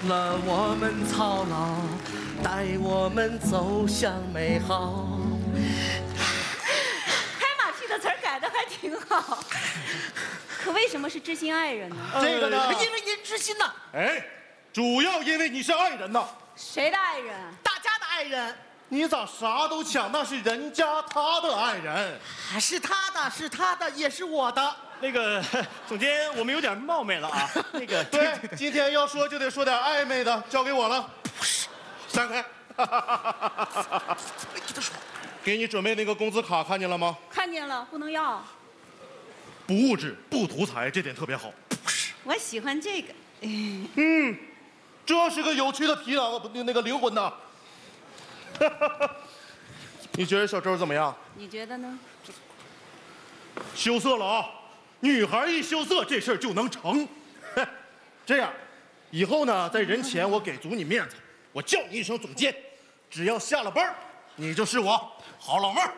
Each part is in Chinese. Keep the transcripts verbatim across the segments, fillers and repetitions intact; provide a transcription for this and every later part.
了我们操劳，带我们走向美好。 拍马屁的词儿改的还挺好，可为什么是知心爱人呢？ 这个呢， 因为您知心呐。 哎，主要因为你是爱人呐。 谁的爱人？ 大家的爱人。 你咋啥都抢？那是人家他的爱人， 是他的，是他的，也是我的。 那个总监，我们有点冒昧了啊。那个， 对，今天要说就得说点暧昧的，交给我了。 不是， 闪开！给你准备那个工资卡，看见了吗？ 看见了，不能要。 不物质，不图财，这点特别好。 不是， 我喜欢这个。 嗯，这是个有趣的皮囊，不，那个灵魂呐。你觉得小周怎么样？ 你觉得呢？ 羞涩了啊！女孩一羞涩，这事儿就能成。这样，以后呢，在人前我给足你面子，我叫你一声总监，只要下了班，你就是我好老妹儿。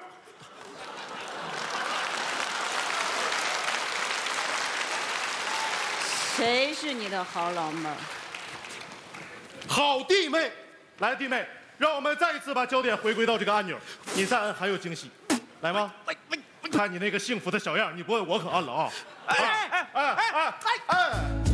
谁是你的好老妹儿？ 好弟妹，来，弟妹。让我们再一次把焦点回归到这个按钮，你再按还有惊喜，来吗？看你那个幸福的小样，你不按我可按了啊！哎哎哎哎哎！